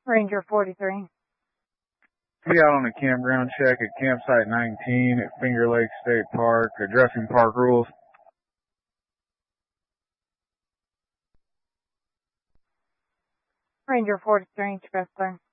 Ranger 43. Be out on a campground check at campsite 19 at Finger Lake State Park, addressing park rules. Ranger 43, Express Clear.